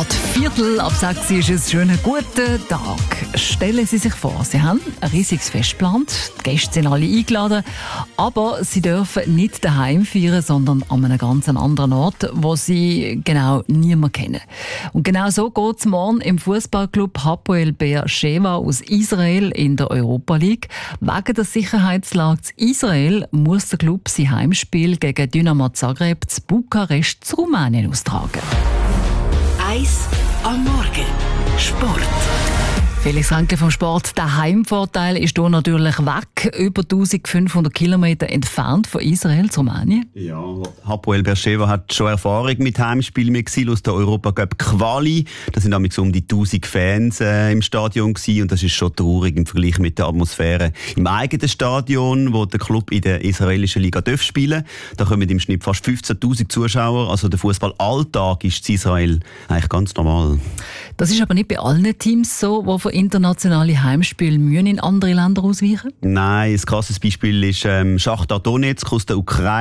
Gerade Viertel ab 6 ist es schon ein guter Tag. Stellen Sie sich vor, Sie haben ein riesiges Fest geplant, die Gäste sind alle eingeladen, aber Sie dürfen nicht daheim feiern, sondern an einem ganz anderen Ort, wo Sie genau niemand kennen. Und genau so geht es morgen im Fußballclub Hapoel Be'er Sheva aus Israel in der Europa League. Wegen der Sicherheitslage in Israel muss der Club sein Heimspiel gegen Dynamo Zagreb zu Bukarest zu Rumänien austragen. Eis am Morgen. Sport. Felix Renke vom Sport. Der Heimvorteil ist hier natürlich weg, über 1500 Kilometer entfernt von Israel zu Rumänien. Ja, Hapoel Be'er Sheva hat schon Erfahrung mit Heimspielen mit Exil aus der Europa Cup Quali. Da sind nämlich um die 1000 Fans im Stadion gewesen, und das ist schon traurig im Vergleich mit der Atmosphäre im eigenen Stadion, wo der Club in der israelischen Liga spielen darf. Da kommen im Schnitt fast 15.000 Zuschauer. Also der Fußballalltag ist in Israel eigentlich ganz normal. Das ist aber nicht bei allen Teams so, die für internationale Heimspiele in andere Länder ausweichen? Nein, ein krasses Beispiel ist Schachtar Donetsk aus der Ukraine.